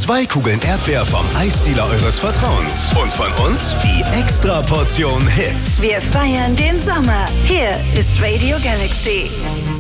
2 Kugeln Erdbeer vom Eisdealer eures Vertrauens. Und von uns die Extra-Portion Hits. Wir feiern den Sommer. Hier ist Radio Galaxy.